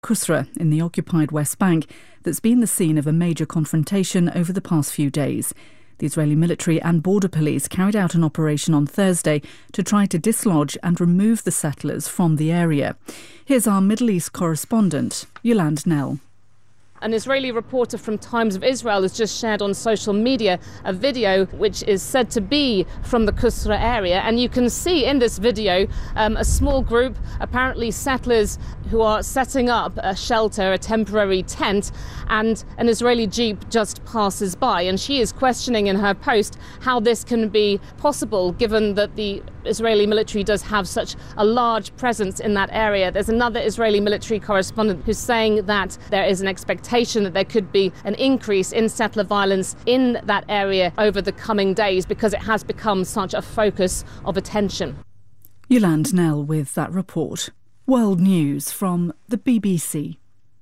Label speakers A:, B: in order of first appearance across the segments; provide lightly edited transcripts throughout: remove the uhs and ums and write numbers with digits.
A: Qusra in the occupied West Bank that's been the scene of a major confrontation over the past few days. The Israeli military and border police carried out an operation on Thursday to try to dislodge and remove the settlers from the area. Here's our Middle East correspondent, Yolande Knell.
B: An Israeli reporter from Times of Israel has just shared on social media a video which is said to be from the Qusra area. And you can see in this video a small group, apparently settlers, who are setting up a shelter, a temporary tent, and an Israeli jeep just passes by. And she is questioning in her post how this can be possible, given that the Israeli military does have such a large presence in that area. There's another Israeli military correspondent who's saying that there is an expectation that there could be an increase in settler violence in that area over the coming days because it has become such a focus of attention.
A: Yolande Knell with that report. World news from the BBC.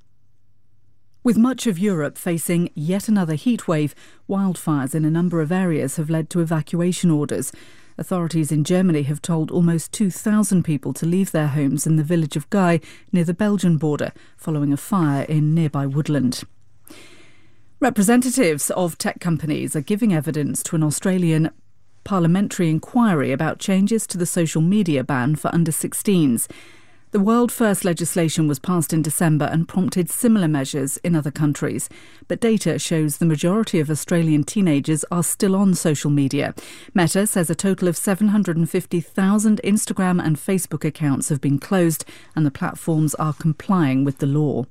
A: With much of Europe facing yet another heatwave, wildfires in a number of areas have led to evacuation orders. Authorities in Germany have told almost 2,000 people to leave their homes in the village of Guy near the Belgian border following a fire in nearby woodland. Representatives of tech companies are giving evidence to an Australian parliamentary inquiry about changes to the social media ban for under-16s. The world-first legislation was passed in December and prompted similar measures in other countries. But data shows the majority of Australian teenagers are still on social media. Meta says a total of 750,000 Instagram and Facebook accounts have been closed and the platforms are complying with the law.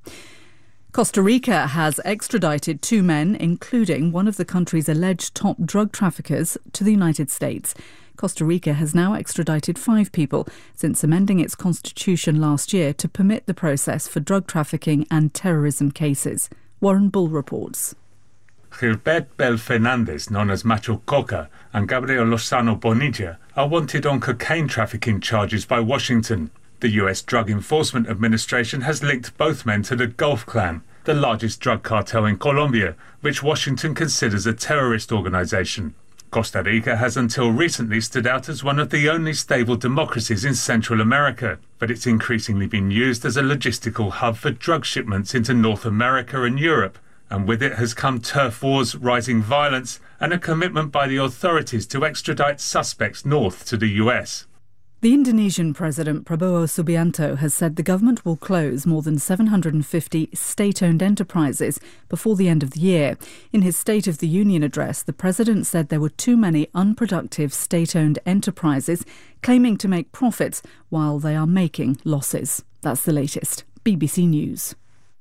A: Costa Rica has extradited 2 men, including one of the country's alleged top drug traffickers, to the United States. Costa Rica has now extradited 5 people since amending its constitution last year to permit the process for drug trafficking and terrorism cases. Warren Bull reports.
C: Gilbert Bel Fernandez, known as Macho Coca, and Gabriel Lozano Bonilla are wanted on cocaine trafficking charges by Washington. The US Drug Enforcement Administration has linked both men to the Gulf Clan, the largest drug cartel in Colombia, which Washington considers a terrorist organization. Costa Rica has until recently stood out as one of the only stable democracies in Central America, but it's increasingly been used as a logistical hub for drug shipments into North America and Europe, and with it has come turf wars, rising violence, and a commitment by the authorities to extradite suspects north to the US.
A: The Indonesian President Prabowo Subianto has said the government will close more than 750 state-owned enterprises before the end of the year. In his State of the Union address, the president said there were too many unproductive state-owned enterprises claiming to make profits while they are making losses. That's the latest. BBC News.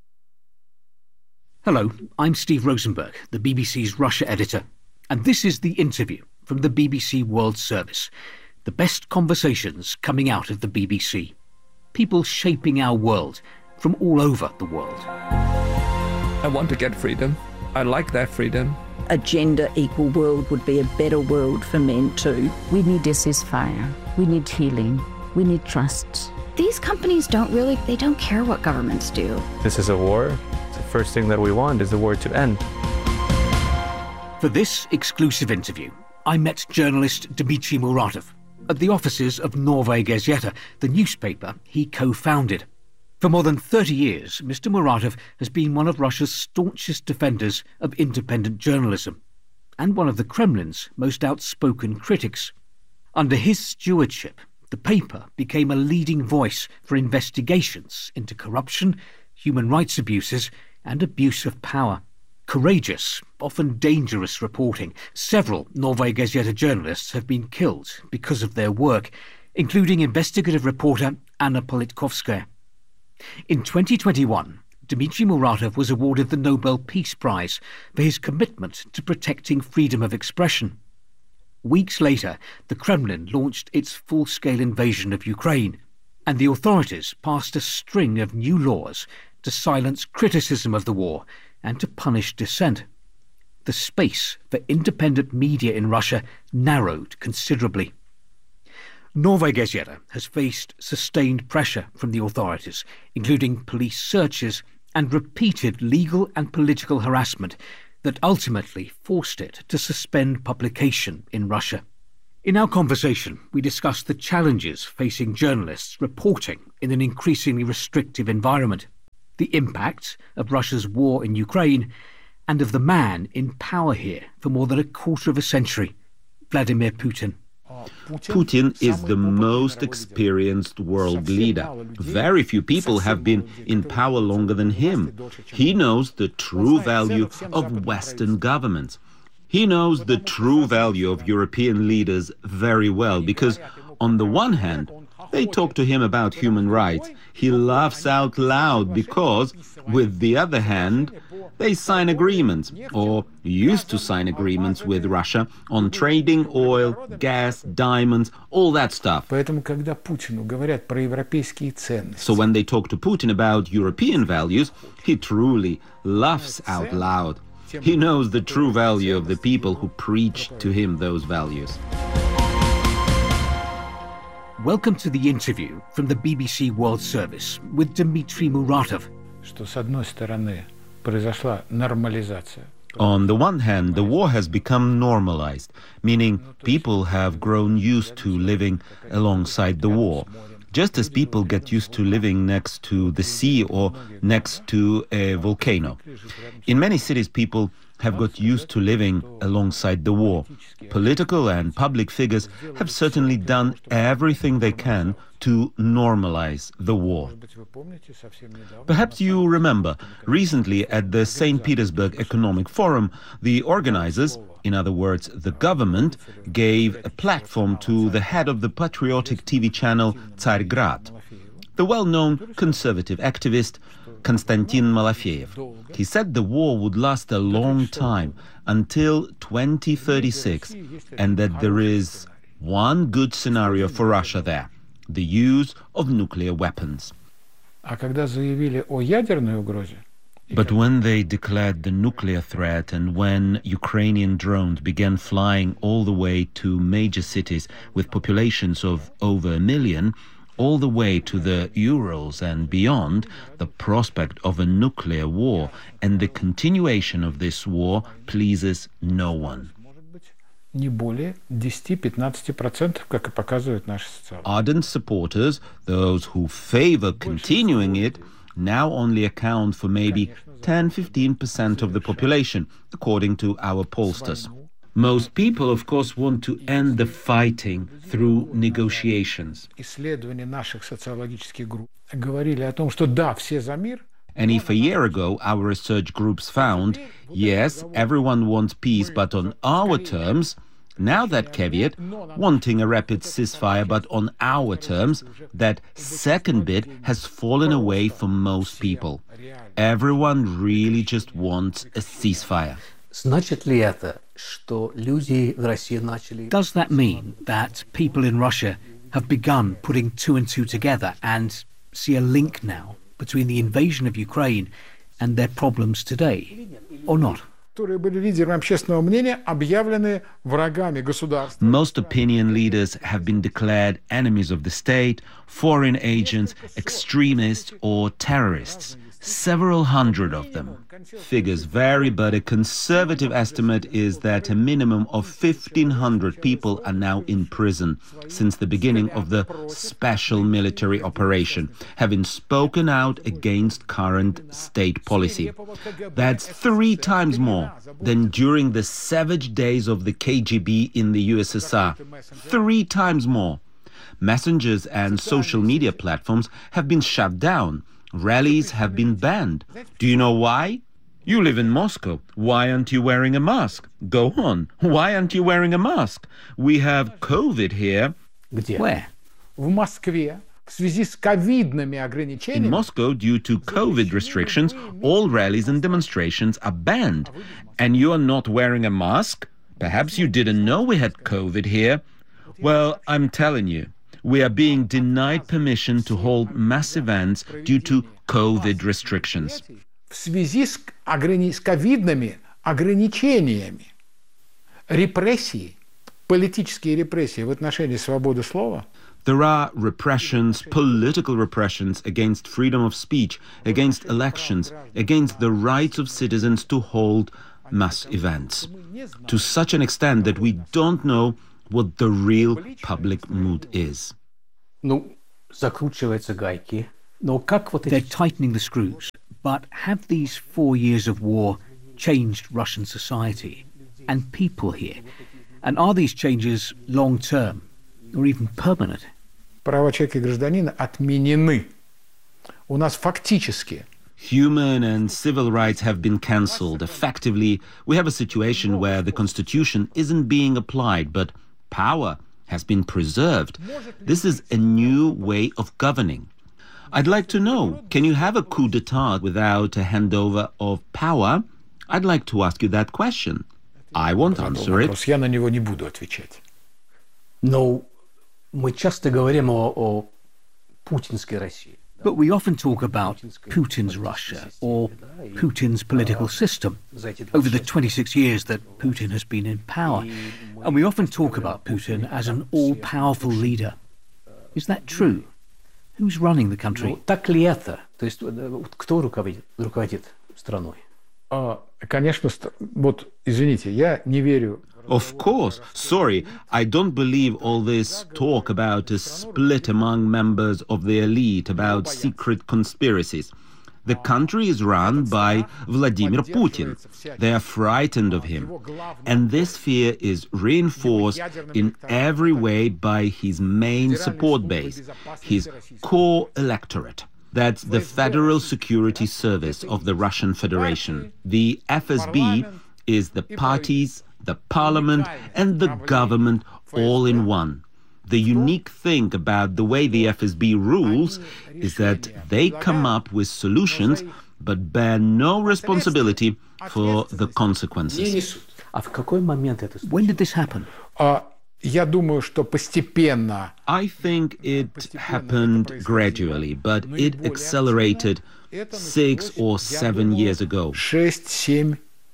D: Hello, I'm Steve Rosenberg, the BBC's Russia editor, and this is The Interview from the BBC World Service. The best conversations coming out of the BBC. People shaping our world from all over the world.
E: I want to get freedom. I like that freedom.
F: A gender-equal world would be a better world for men too.
G: We need a ceasefire. We need healing. We need trust.
H: These companies don't care what governments do.
I: This is a war. The first thing that we want is the war to end.
D: For this exclusive interview, I met journalist Dmitry Muratov at the offices of Novaya Gazeta, the newspaper he co-founded. For more than 30 years, Mr. Muratov has been one of Russia's staunchest defenders of independent journalism and one of the Kremlin's most outspoken critics. Under his stewardship, the paper became a leading voice for investigations into corruption, human rights abuses and abuse of power. Courageous, often dangerous reporting. Several Novaya Gazeta journalists have been killed because of their work, including investigative reporter Anna Politkovskaya. In 2021, Dmitry Muratov was awarded the Nobel Peace Prize for his commitment to protecting freedom of expression. Weeks later, the Kremlin launched its full-scale invasion of Ukraine, and the authorities passed a string of new laws to silence criticism of the war and to punish dissent. The space for independent media in Russia narrowed considerably. Novaya Gazeta has faced sustained pressure from the authorities, including police searches and repeated legal and political harassment that ultimately forced it to suspend publication in Russia. In our conversation, we discussed the challenges facing journalists reporting in an increasingly restrictive environment. the impact of Russia's war in Ukraine, and of the man in power here for more than a quarter of a century, Vladimir Putin.
J: Putin is the most experienced world leader. Very few people have been in power longer than him. He knows the true value of Western governments. He knows the true value of European leaders very well because, on the one hand, they talk to him about human rights. He laughs out loud because, with the other hand, they sign agreements, or used to sign agreements with Russia on trading oil, gas, diamonds, all that stuff. So when they talk to Putin about European values, he truly laughs out loud. He knows the true value of the people who preach to him those values.
D: Welcome to the interview from the BBC World Service with Dmitry Muratov.
J: On the one hand, the war has become normalized, meaning people have grown used to living alongside the war, just as people get used to living next to the sea or next to a volcano. In many cities, people have got used to living alongside the war. Political and public figures have certainly done everything they can to normalize the war. Perhaps you remember, recently at the St. Petersburg Economic Forum, the organizers, in other words, the government, gave a platform to the head of the patriotic TV channel Tsargrad, the well-known conservative activist Konstantin Malafeyev. He said the war would last a long time, until 2036, and that there is one good scenario for Russia there: the use of nuclear weapons. But when they declared the nuclear threat and when Ukrainian drones began flying all the way to major cities with populations of over 1 million, all the way to the Urals and beyond, the prospect of a nuclear war and the continuation of this war pleases no one. Ardent supporters, those who favor continuing it, now only account for maybe 10-15% of the population, according to our pollsters. Most people, of course, want to end the fighting through negotiations. And if a year ago our research groups found, yes, everyone wants peace, but on our terms, now that caveat, wanting a rapid ceasefire, but on our terms, that second bit has fallen away for most people. Everyone really just wants a ceasefire.
D: Does that mean that people in Russia have begun putting two and two together and see a link now between the invasion of Ukraine and their problems today, or not?
J: Most opinion leaders have been declared enemies of the state, foreign agents, extremists, or terrorists. Several hundred of them. Figures vary, but a conservative estimate is that a minimum of 1,500 people are now in prison since the beginning of the special military operation, having spoken out against current state policy. That's 3 times more than during the savage days of the KGB in the USSR. 3 times more. Messengers and social media platforms have been shut down. Rallies have been banned. Do you know why? You live in Moscow. Why aren't you wearing a mask? Go on. Why aren't you wearing a mask? We have COVID here.
D: Where?
J: In Moscow, due to COVID restrictions, all rallies and demonstrations are banned. And you are not wearing a mask? Perhaps you didn't know we had COVID here. Well, I'm telling you, we are being denied permission to hold mass events due to COVID restrictions.
K: В связи с ковидными ограничениями, репрессии, политические репрессии в отношении свободы слова.
J: There are repressions, political repressions against freedom of speech, against elections, against the rights of citizens to hold mass events, to such an extent that we don't know what the real public mood is.
D: They're tightening the screws, But have these 4 years of war changed Russian society and people here? And are these changes long-term or even permanent?
K: Права человека и гражданина отменены. У нас фактически
J: Human and civil rights have been cancelled. Effectively, we have a situation where the constitution isn't being applied, but power has been preserved. This is a new way of governing. I'd like to know, can you have a coup d'etat without a handover of power? I'd like to ask you that question. I won't answer it.
K: Я на него не буду отвечать.
L: Но мы часто говорим о путинской России.
D: But we often talk about Putin's Russia or Putin's political system over the 26 years that Putin has been in power. And we often talk about Putin as an all-powerful leader. Is that true? Who's running the country?
L: Так ли это? То есть кто руководит страной?
K: Конечно, вот, извините, я не верю.
J: Of course. Sorry, I don't believe all this talk about a split among members of the elite, about secret conspiracies. The country is run by Vladimir Putin. They are frightened of him. And this fear is reinforced in every way by his main support base, his core electorate. That's the Federal Security Service of the Russian Federation. The FSB is the parties, the parliament and the government all in one. The unique thing about the way the FSB rules is that they come up with solutions but bear no responsibility for the consequences.
D: When did this happen?
K: Я думаю, что постепенно.
J: I think it happened gradually, but it accelerated 6 or 7 years ago.
K: 6-7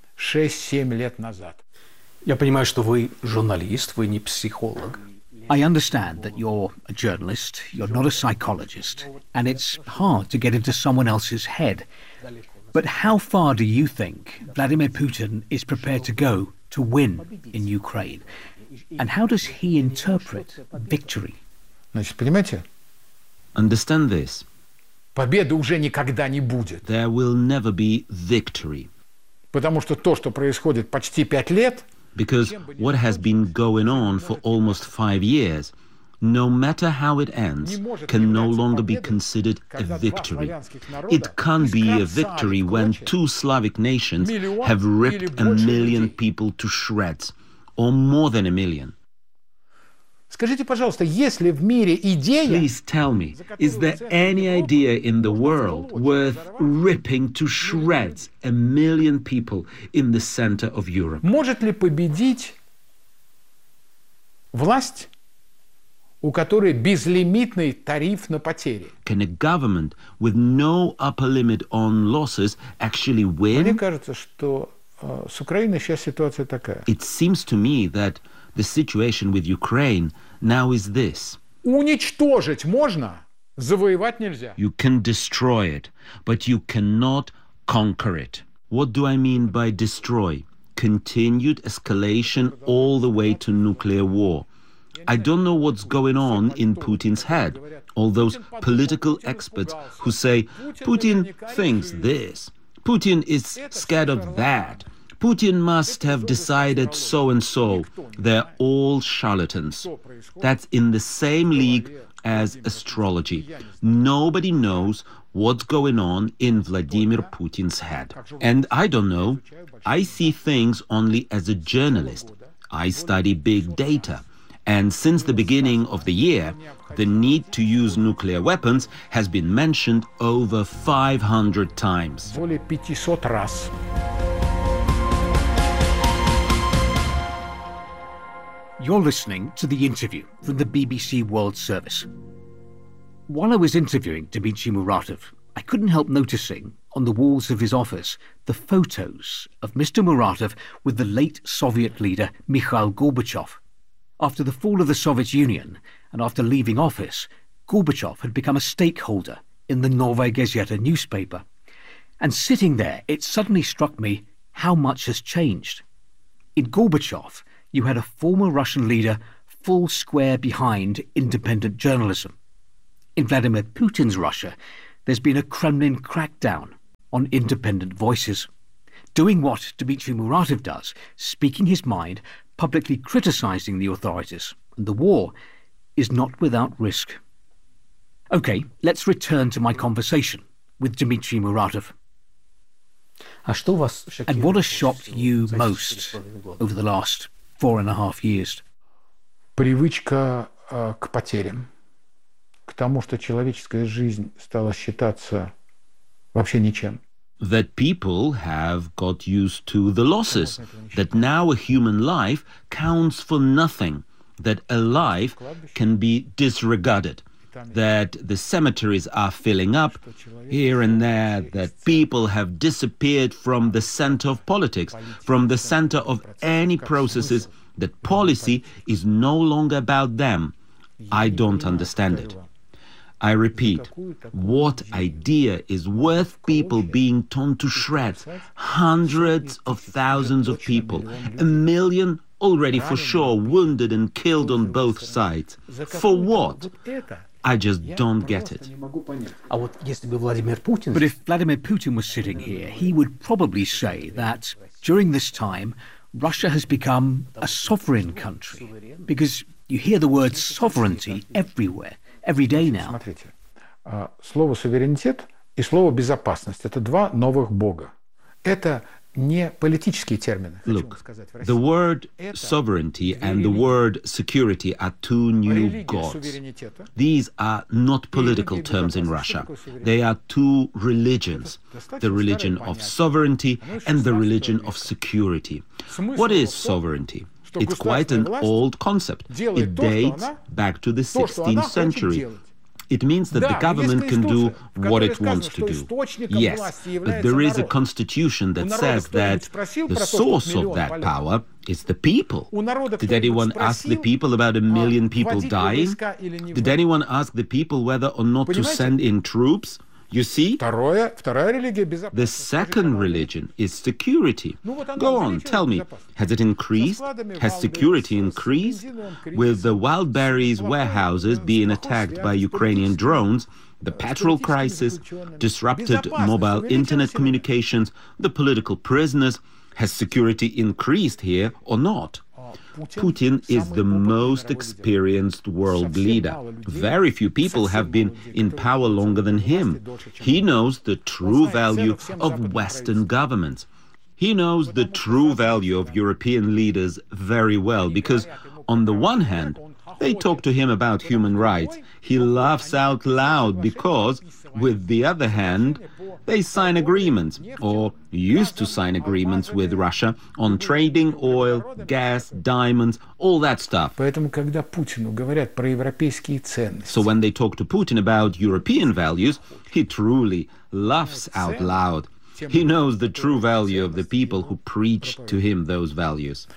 K: лет назад.
L: Я понимаю, что вы журналист, вы не психолог.
D: I understand that you're a journalist, you're not a psychologist, and it's hard to get into someone else's head. But how far do you think Vladimir Putin is prepared to go to win in Ukraine? And how does he interpret victory?
K: Значит, понимаете?
J: Understand this.
K: Победы уже никогда не будет.
J: There will never be victory.
K: Потому что то, что происходит почти 5 лет,
J: because what has been going on for almost 5 years, no matter how it ends, can no longer be considered a victory. It can't be a victory when 2 Slavic nations have ripped 1 million people to shreds, or more than 1 million.
K: Скажите, пожалуйста, есть ли в мире идея...
J: Please tell me, is there any idea in the world worth ripping to shreds 1 million people in the center of Europe?
K: Может ли победить власть, у которой безлимитный тариф на потери?
J: Can a government with no upper limit on losses actually win?
K: Мне кажется, что с Украиной сейчас ситуация такая.
J: It seems to me that the situation with Ukraine now is this.
K: Уничтожить можно, завоевать нельзя.
J: You can destroy it, but you cannot conquer it. What do I mean by destroy? Continued escalation all the way to nuclear war. I don't know what's going on in Putin's head. All those political experts who say, Putin thinks this, Putin is scared of that, Putin must have decided so and so. They're all charlatans. That's in the same league as astrology. Nobody knows what's going on in Vladimir Putin's head. And I don't know. I see things only as a journalist. I study big data. And since the beginning of the year, the need to use nuclear weapons has been mentioned over 500 times.
K: Более 500 раз.
D: You're listening to the interview from the BBC World Service. While I was interviewing Dmitry Muratov, I couldn't help noticing on the walls of his office the photos of Mr. Muratov with the late Soviet leader Mikhail Gorbachev. After the fall of the Soviet Union and after leaving office, Gorbachev had become a stakeholder in the Novaya Gazeta newspaper. And sitting there, it suddenly struck me how much has changed. In Gorbachev, you had a former Russian leader full square behind independent journalism. In Vladimir Putin's Russia, there's been a Kremlin crackdown on independent voices. Doing what Dmitry Muratov does, speaking his mind, publicly criticising the authorities and the war, is not without risk. OK, let's return to my conversation with Dmitry Muratov. And what has shocked you most over the last 4.5 years?
K: Привычка к потерям, к тому, что человеческая жизнь стала считаться вообще ничем.
J: That people have got used to the losses, that now a human life counts for nothing, that a life can be disregarded, that the cemeteries are filling up here and there, that people have disappeared from the center of politics, from the center of any processes, that policy is no longer about them. I don't understand it. I repeat, what idea is worth people being torn to shreds? Hundreds of thousands of people, 1 million already for sure, wounded and killed on both sides. For what? I just don't get it.
D: But if Vladimir Putin was sitting here, he would probably say that during this time, Russia has become a sovereign country, because you hear the word sovereignty everywhere, every day now.
K: Смотрите, слово суверенитет и слово безопасность – это два новых бога. Это не политические термины.
J: Look, the word sovereignty and the word security are two new gods. These are not political terms in Russia. They are two religions, the religion of sovereignty and the religion of security. What is sovereignty? It's quite an old concept. It dates back to the 16th century. It means that the government can do what it wants to do. Yes, but there is a constitution that says that the source of that power is the people. Did anyone ask the people about 1 million people dying? Did anyone ask the people whether or not to send in troops? You see? The second religion is security. Go on, tell me, has it increased? Has security increased? With the Wildberries warehouses being attacked by Ukrainian drones, the petrol crisis, disrupted mobile internet communications, the political prisoners, has security increased here or not? Putin is the most experienced world leader. Very few people have been in power longer than him. He knows the true value of Western governments. He knows the true value of European leaders very well, because on the one hand, they talk to him about human rights. He laughs out loud because, with the other hand, they sign agreements, or used to sign agreements with Russia on trading oil, gas, diamonds, all that stuff. So when they talk to Putin about European values, he truly laughs out loud. He knows the true value of the people who preach to him those values.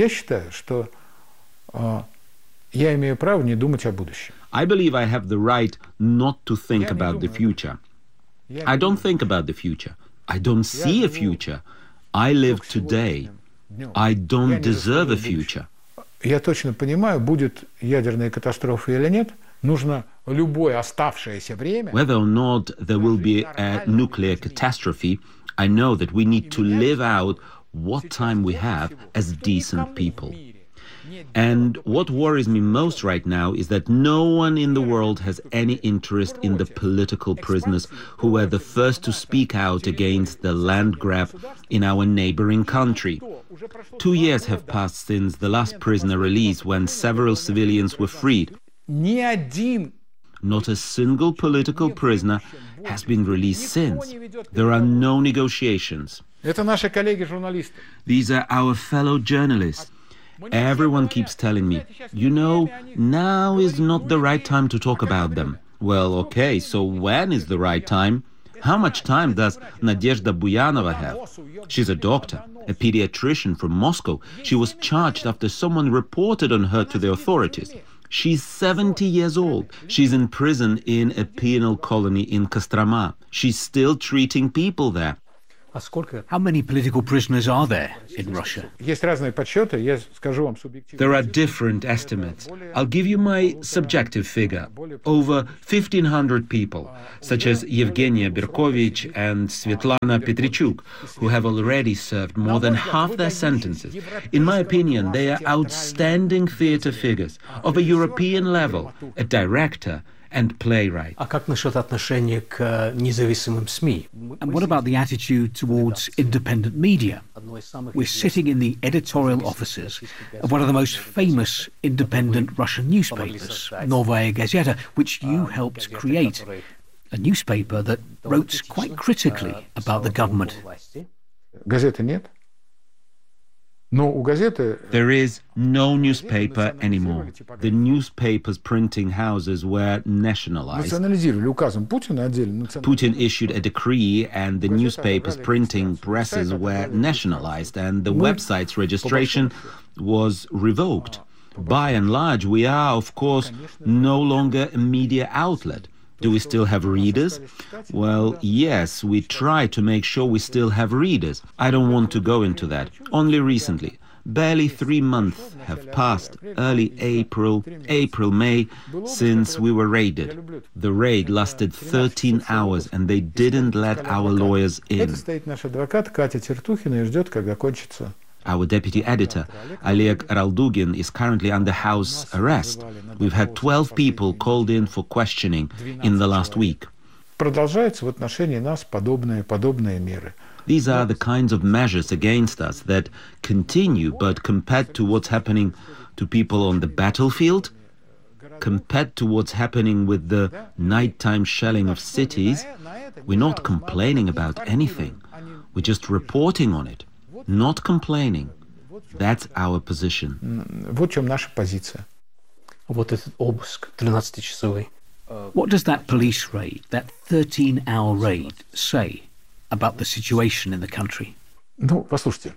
J: I believe I have the right not to think about the future. I don't think about the future. I don't see a future. I live today. I don't deserve a future.
K: Я точно понимаю, будет ядерная катастрофа или нет, нужно любое оставшееся время.
J: Whether or not there will be a nuclear catastrophe, I know that we need to live out what time we have as decent people. And what worries me most right now is that no one in the world has any interest in the political prisoners who were the first to speak out against the land grab in our neighboring country. 2 years have passed since the last prisoner release, when several civilians were freed. Not a single political prisoner has been released since. There are no negotiations. These are our fellow journalists. Everyone keeps telling me, you know, now is not the right time to talk about them. Well, okay, so when is the right time? How much time does Nadezhda Buyanova have? She's a doctor, a pediatrician from Moscow. She was charged after someone reported on her to the authorities. She's 70 years old. She's in prison in a penal colony in Kostroma. She's still treating people there.
D: How many political prisoners are there in Russia?
J: There are different estimates. I'll give you my subjective figure. Over 1,500 people, such as Yevgenia Berkovich and Svetlana Petrichuk, who have already served more than half their sentences. In my opinion, they are outstanding theater figures of a European level, a director and playwright.
L: А как насчет отношения к независимым СМИ?
D: And what about the attitude towards independent media? We're sitting in the editorial offices of one of the most famous independent Russian newspapers, Novaya Gazeta, which you helped create, a newspaper that wrote quite critically about the government.
K: Газеты нет?
J: There is no newspaper anymore. The newspapers' printing houses were nationalized. Putin issued a decree and the newspapers' printing presses were nationalized and the website's registration was revoked. By and large, we are, of course, no longer a media outlet. Do we still have readers? Well, yes, we try to make sure we still have readers. I don't want to go into that. Only recently, barely 3 months have passed, early April, May, since we were raided. The raid lasted 13 hours and they didn't let our lawyers in. Our deputy editor, Oleg Raldugin, is currently under house arrest. We've had 12 people called in for questioning in the last week. These are the kinds of measures against us that continue, but compared to what's happening to people on the battlefield, compared to what's happening with the nighttime shelling of cities, we're not complaining about anything. We're just reporting on it. Not complaining. That's our position.
K: Вот в чем наша позиция.
L: Вот этот обыск 13-часовый.
D: What does that police raid, that 13-hour raid, say about the situation in the country?
K: Ну, послушайте,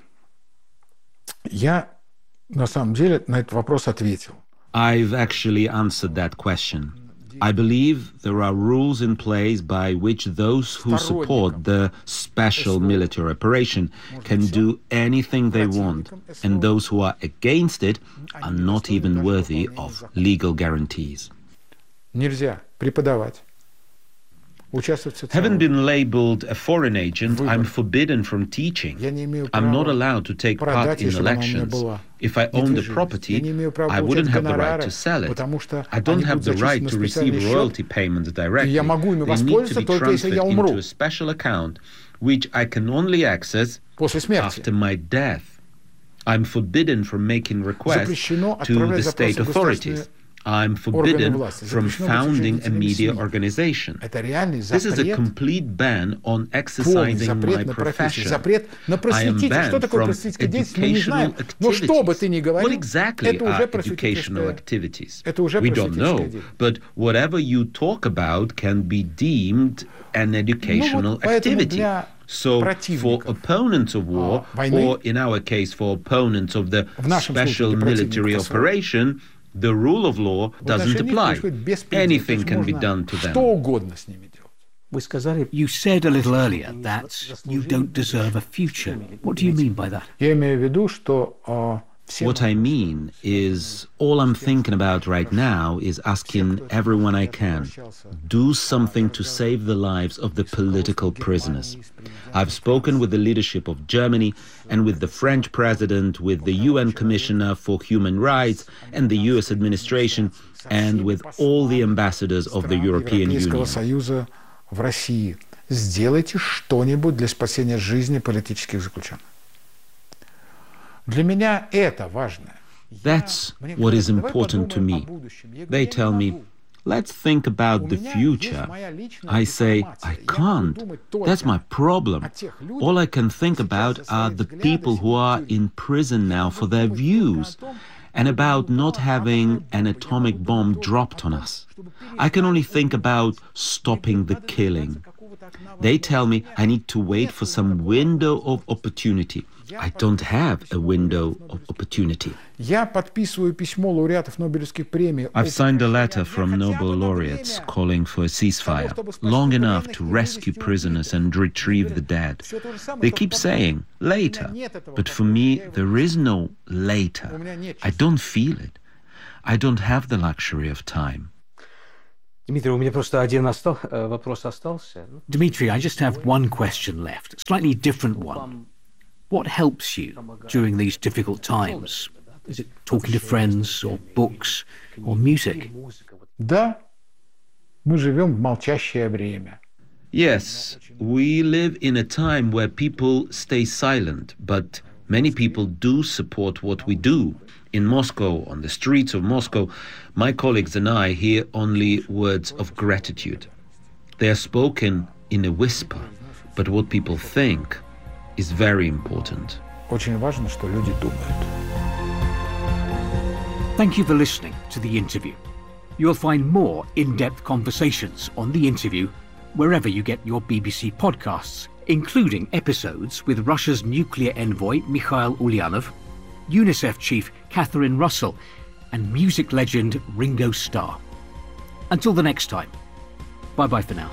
K: я на самом деле на этот вопрос ответил.
J: I've actually answered that question. I believe there are rules in place by which those who support the special military operation can do anything they want, and those who are against it are not even worthy of legal guarantees.
K: Нельзя преподавать.
J: Having been labeled a foreign agent, I'm forbidden from teaching. I'm not allowed to take part in elections. If I owned a property, I wouldn't have the right to sell it. I don't have the right to receive royalty payments directly. They need to be transferred into a special account, which I can only access after my death. I'm forbidden from making requests to the state authorities. I'm forbidden from founding a media organization. This is a complete ban on exercising my profession. I am banned from educational activities. What exactly are educational activities? We don't know, but whatever you talk about can be deemed an educational activity. So, for opponents of war, or in our case, for opponents of the special military operation, the rule of law doesn't apply. Anything can be done to them.
D: You said a little earlier that you don't deserve a future. What do you mean by that?
J: What I mean is, all I'm thinking about right now is asking everyone I can, do something to save the lives of the political prisoners. I've spoken with the leadership of Germany and with the French president, with the UN Commissioner for Human Rights and the US administration, and with all the ambassadors of the European Union.
K: Сделайте что-нибудь для спасения жизни политических заключенных. Для меня это важно.
J: That's what is important to me. They tell me, let's think about the future. I say, I can't. That's my problem. All I can think about are the people who are in prison now for their views, and about not having an atomic bomb dropped on us. I can only think about stopping the killing. They tell me I need to wait for some window of opportunity. I don't have a window of opportunity. I've signed a letter from Nobel laureates calling for a ceasefire, long enough to rescue prisoners and retrieve the dead. They keep saying, later. But for me, there is no later. I don't feel it. I don't have the luxury of time.
D: Dmitry, I just have one question left, a slightly different one. What helps you during these difficult times? Is it talking to friends, or books, or music?
J: Yes, we live in a time where people stay silent, but many people do support what we do. In Moscow, on the streets of Moscow, my colleagues and I hear only words of gratitude. They are spoken in a whisper, but what people think is very important.
D: Thank you for listening to The Interview. You'll find more in-depth conversations on The Interview wherever you get your BBC podcasts, including episodes with Russia's nuclear envoy Mikhail Ulyanov, UNICEF chief Catherine Russell, and music legend Ringo Starr. Until the next time, bye-bye for now.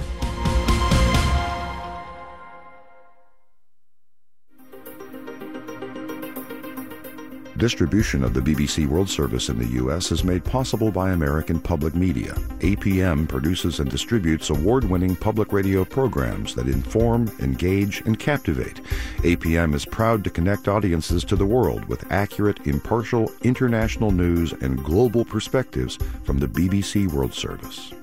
M: Distribution of the BBC World Service in the U.S. is made possible by American Public Media. APM produces and distributes award-winning public radio programs that inform, engage, and captivate. APM is proud to connect audiences to the world with accurate, impartial, international news and global perspectives from the BBC World Service.